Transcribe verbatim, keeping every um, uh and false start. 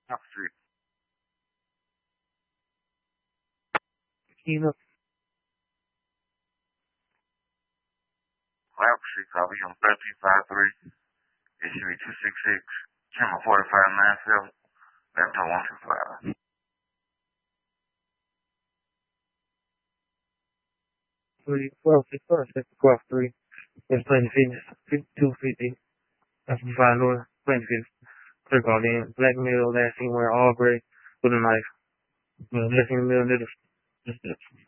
Top Street. Kilo. Lab Street, copy on thirteen five three. It should be two six six. Channel forty-five nine seven. Left on one two five. Three, twelve, six, four, six, twelve, three. It's Plain Fitness, two fifty. That's five North, Plain Fitness. Click on in. Black middle, last wear all gray with a knife. Left in the middle, just, just,